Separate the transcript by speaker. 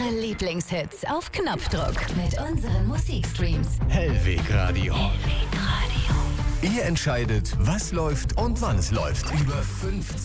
Speaker 1: Eure Lieblingshits auf Knopfdruck mit unseren Musikstreams.
Speaker 2: Hellweg Radio.
Speaker 1: Hellweg Radio.
Speaker 2: Ihr entscheidet, was läuft und wann es läuft. Über 50